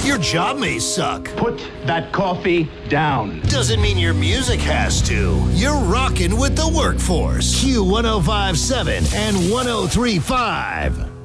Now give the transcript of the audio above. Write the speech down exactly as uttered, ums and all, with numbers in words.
Your job may suck. Put that coffee down. Doesn't mean your music has to. You're rocking with the workforce. Q one oh five point seven and one oh three point five.